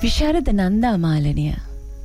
විශාරද නන්දා මාලනිය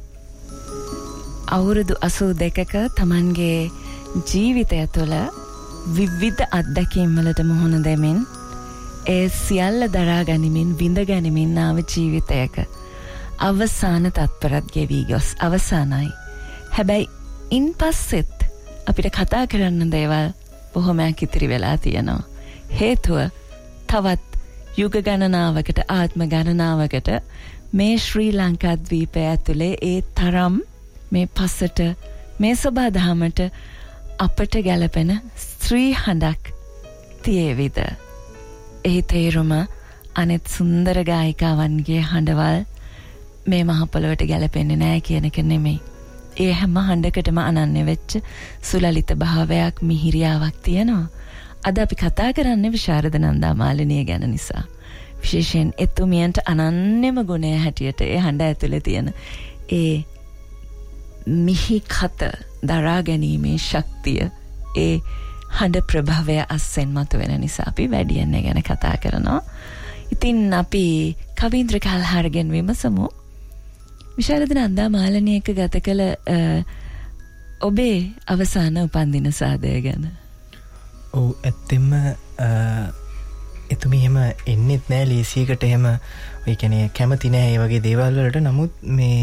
අවුරුදු 82ක තමන්ගේ ජීවිතය තුළ විවිධ අත්දැකීම් වලට මුහුණ දෙමින් ඒ සියල්ල දරා ගනිමින් විඳ ගනිමින් ආව ජීවිතයක අවසාන තත්පරත් ගෙවි ගොස් අවසానයි. හැබැයි ඉන්පස්සෙත් අපිට කතා කරන්න දේවල් බොහොමයක් ඉතිරි වෙලා තියෙනවා. හේතුව තවත් යුග ගණනාවකට ආත්ම ගණනාවකට මේ ශ්‍රී ලංකා ද්වීපය ඇතුලේ ඒ තරම් මේ පස්සට මේ සබදාමට අපට ගැලපෙන ස්ත්‍රී හඬක් තියේවිද? එහි තේරුම අනෙත් සුන්දර ගායිකාවන්ගේ හඬවල් මේ මහ පොළොවට ගැලපෙන්නේ නැහැ කියන එක නෙමෙයි. ඒ හැම හඬකටම අනන්‍ය වෙච්ච සුලලිත භාවයක් මිහිරියාවක් තියෙනවා. අද අපි කතා කරන්නේ විශාරද නන්දා මාලනිය ගැන නිසා. විශේෂයෙන් එතුමියන්ට අනන්‍යම ගුණය හැටියට ඒ හඬ ඇතුලේ තියෙන ඒ මිහි කත දරා ගැනීමේ ශක්තිය ඒ හඬ ප්‍රභාවය අස්සෙන් මතුවෙන නිසා අපි වැඩියෙන් ගැන කතා කරනවා. ඉතින් අපි කවීන්ද්‍ර කල්හරගෙන් විමසමු විශාරද නන්දා මාලනිය එක්ක ගත කළ ඔබේ අවසාන උපන්දින සාදය ගැන. ඔව් ඇත්තෙම එතුමිය එහෙම එන්නෙත් නෑ ලේසියකට එහෙම ඔය කියන්නේ කැමති නෑ ඒ වගේ දේවල් වලට. නමුත් මේ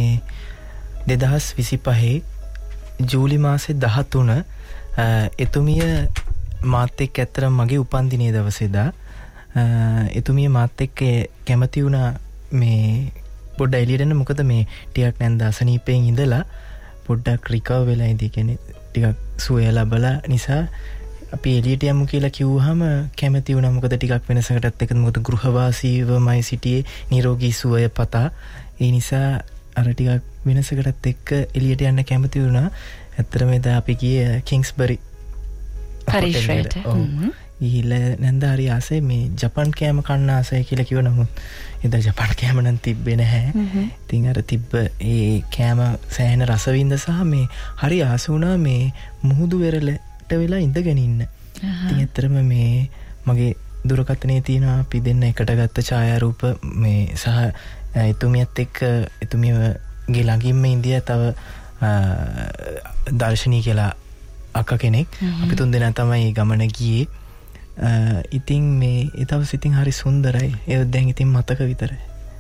2025 ජූලි මාසේ 13 එතුමිය මාත් එක්ක ඇත්තටම මගේ උපන්දිනේ දවසේදා එතුමිය මාත් එක්ක කැමති වුණා මේ පොඩ්ඩක් එළියට එන්න. මොකද මේ ටිකක් නැන්ද අසනීපයෙන් ඉඳලා පොඩ්ඩක් රිකවර් වෙලා ඉඳී කියන්නේ ටිකක් සුවය ලැබලා නිසා අපි එළියට යමු කියලා කිව්වහම කැමති වුණා. මොකද ටිකක් වෙනසකටත් එක මොකද ගෘහවාසීවමයි සිටියේ නිරෝගී සුවය පතා. ඒ නිසා අර ටිකක් වෙනසකටත් එක්ක එළියට යන්න කැමති වුණා. ඇත්තටම එදා අපි ගියේ කිංස්බරි පරිශ්‍රයට. ගිහිල්ලා නැන්ද හරි ආසයි මේ ජපන් කෑම කන්න ආසයි කියලා කිව්ව. නමුත් එදා ජපන් කෑම නම් තිබ්බේ නැහැ. ඉතින් අර තිබ්බ ඒ කෑම සෑහෙන රස වින්ද සහ මේ හරි ආස වුණා මේ මුහුදු වෙරළට වෙලා ඉඳගෙන ඉන්න. ඉතින් ඇත්තටම මේ මගේ දුරකථනයේ තියෙනවා අපි දෙන්න එකට ගත්ත ඡායාරූප මේ සහ එතුමියත් එක්ක එතුමියගේ ළඟින්ම ඉඳිය තව දර්ශනී කියලා අක්කා කෙනෙක්. අපි තුන් දෙනා තමයි ගමන ගියේ. ඉතින් මේ ඒ දවස් ඉතින් හරි සුන්දරයි. ඒක දැන් ඉතින් මතක විතරයි.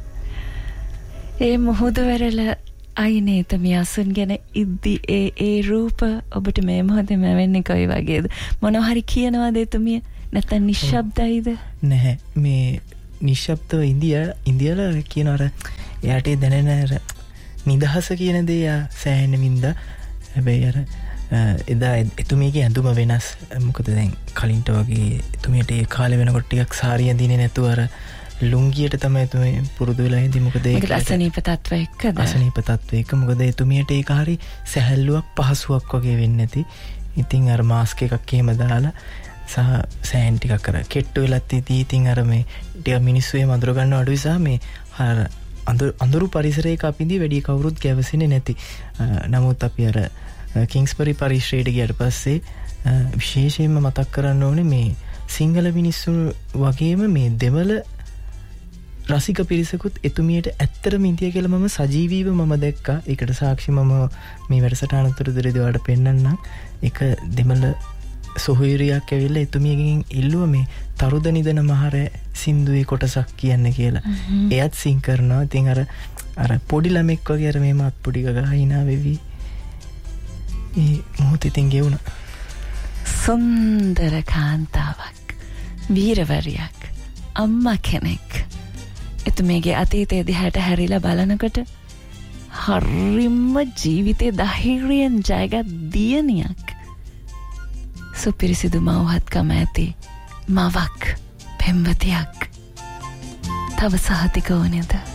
ඒ මුහුදු වෙරළ අයිනේ එතුමිය අසුන් ගැන ඉද්දි ඒ රූප ඔබට මේ මොහොතේ වෙන්නේ කොයි වගේද? මොනවා හරි කියනවාද එතුමිය? නැත්නම් නිශ්ශබ්දයිද? නැහැ. මේ නිශ්ශබ්දව ඉන්දියාලා කියන අර එයාට දැනෙන අර නිදහස කියන දේ සෑහෙන වින්දා. හැබැයි අර එදා එතුමියගේ ඇඳුම වෙනස්. මොකද දැන් කලින්ට වගේ එතුමියට ඒ කාලේ වෙනකොට ටිකක් සාරිය දිනේ නැතුව අර ලුංගියට තමයි එතුමිය පුරුදු වෙලා ඉඳි. මොකද ඒක අසනීප තත්වයකද? අසනීප තත්වයක. මොකද එතුමියට ඒක හරි සැහැල්ලුවක් පහසුවක් වගේ වෙන්නේ නැති. ඉතින් අර මාස්ක් එකක් එහෙම දාලා සහ සෑහෙන් ටිකක් අර කෙට්ටු වෙලත් ඉතින් අර මේ ටික මිනිස්සු එහෙම අඳුර ගන්නව අඩුයි සහ මේ අර අඳුරු පරිසරයක අපි ඉඳි වැඩි කවුරුත් ගැවසෙන්නේ නැති. නමුත් අපි අර කිංස්බරි පරිශ්‍රයට ගියට පස්සේ විශේෂයෙන්ම මතක් කරන්න ඕනේ මේ සිංහල මිනිස්සු වගේම මේ දෙමළ රසික පිරිසකුත් එතුමියට ඇත්තටම ඉන්දියා කියලා මම සජීවීව මම දැක්කා. ඒකට සාක්ෂි මම මේ වැඩසටහන අතරතුරදී ඔයාලට පෙන්නන්නම්. එක දෙමළ සොහොයුරියක් ඇවිල්ලා එතුමියගෙන් ඉල්ලුවා මේ තරුද නිදන මහරෑ සින්දුවේ කොටසක් කියන්න කියලා. එයත් සිං කරනවා. ඉතින් අර පොඩි ළමෙක් වගේ අර මේ මාත් පොඩි ගගා hina වෙවි ඒ මොහොත ඉතින් ගෙවුණා. සුන්දර කාන්තාවක්, වීරවරියක්, අම්මා කෙනෙක්. එතුමියගේ අතීතයේ දිහාට හැරිලා බලනකොට හරිම ජීවිතේ ධෛර්යයෙන් ජයගත් දියණියක්. සුපිරිසිදු මව්හත්කම ඇති මවක්, පෙම්වතියක්. තව සහතික වුණේද?